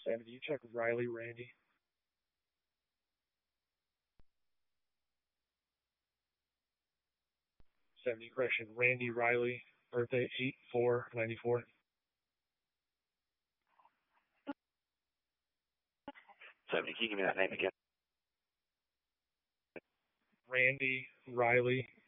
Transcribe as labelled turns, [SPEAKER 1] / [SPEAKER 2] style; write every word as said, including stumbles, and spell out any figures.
[SPEAKER 1] seventy, you check Riley Randy. seventy, correction, Randy Riley, birthday eight four ninety-four.
[SPEAKER 2] seventy, can you give me that name again?
[SPEAKER 1] Randy Riley,